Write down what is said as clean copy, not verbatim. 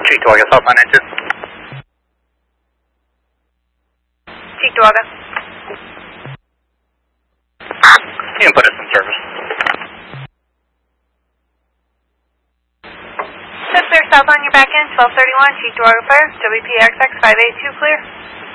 Cheektowaga, South 992. Cheektowaga. Input is in service. Clear south on your back end, 1231, Cheektowaga Fire, WPXX 582 clear.